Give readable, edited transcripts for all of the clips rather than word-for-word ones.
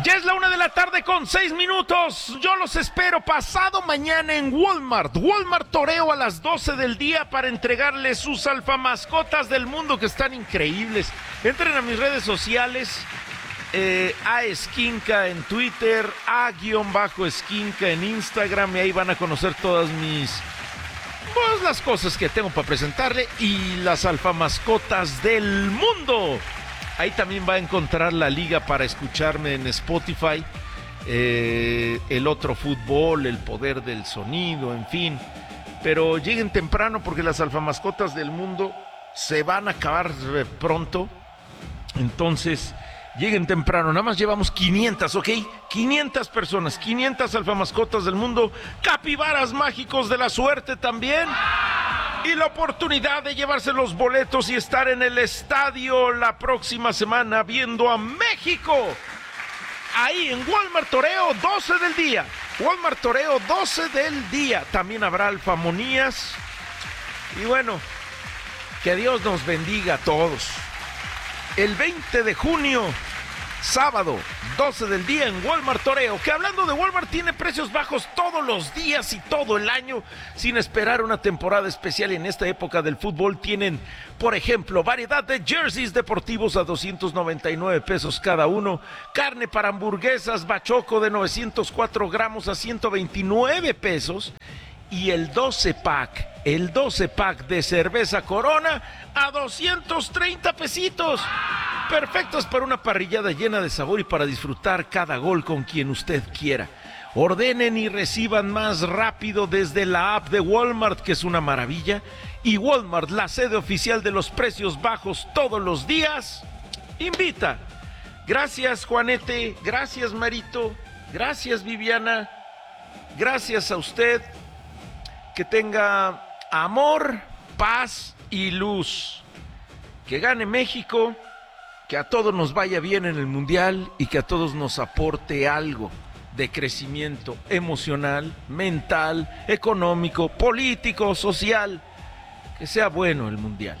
Ya es la 1:06 Yo los espero pasado mañana en Walmart Toreo a las 12 del día para entregarles sus alfamascotas del mundo que están increíbles. Entren a mis redes sociales, a Esquinca en Twitter, a_Esquinca en Instagram, y ahí van a conocer todas las cosas que tengo para presentarle y las alfamascotas del mundo. Ahí también va a encontrar la liga para escucharme en Spotify, el otro fútbol, el poder del sonido, en fin. Pero lleguen temprano porque las alfamascotas del mundo se van a acabar pronto. Entonces, lleguen temprano. Nada más llevamos 500, ¿ok? 500 personas, 500 alfamascotas del mundo. Capibaras mágicos de la suerte también. Y la oportunidad de llevarse los boletos y estar en el estadio la próxima semana viendo a México. Ahí en Walmart Toreo, 12 del día. Walmart Toreo, 12 del día. También habrá alfamonías. Y bueno, que Dios nos bendiga a todos. El 20 de junio, sábado, 12 del día en Walmart Toreo, que hablando de Walmart tiene precios bajos todos los días y todo el año, sin esperar una temporada especial. En esta época del fútbol tienen, por ejemplo, variedad de jerseys deportivos a 299 pesos cada uno, carne para hamburguesas Bachoco de 904 gramos a 129 pesos, y el 12 pack de cerveza Corona a 230 pesitos. Perfectos para una parrillada llena de sabor y para disfrutar cada gol con quien usted quiera. Ordenen y reciban más rápido desde la app de Walmart, que es una maravilla. Y Walmart, la sede oficial de los precios bajos todos los días, invita. Gracias, Juanete. Gracias, Marito. Gracias, Viviana. Gracias a usted. Que tenga amor, paz y luz. Que gane México, que a todos nos vaya bien en el Mundial y que a todos nos aporte algo de crecimiento emocional, mental, económico, político, social. Que sea bueno el Mundial.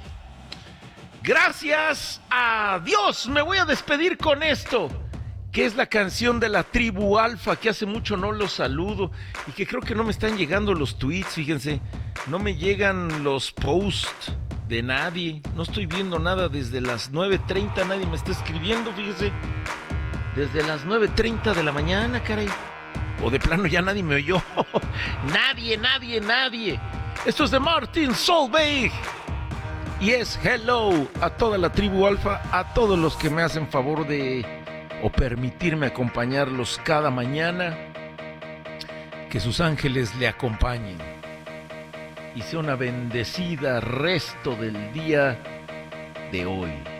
Gracias a Dios. Me voy a despedir con esto, que es la canción de la tribu Alfa, que hace mucho no los saludo y que creo que no me están llegando los tweets, fíjense, no me llegan los posts de nadie, no estoy viendo nada desde las 9:30, nadie me está escribiendo, fíjense, desde las 9:30 de la mañana, caray, o de plano ya nadie me oyó, nadie, esto es de Martin Solveig. Y es hello a toda la tribu Alfa, a todos los que me hacen favor de o permitirme acompañarlos cada mañana. Que sus ángeles le acompañen y sea una bendecida resto del día de hoy.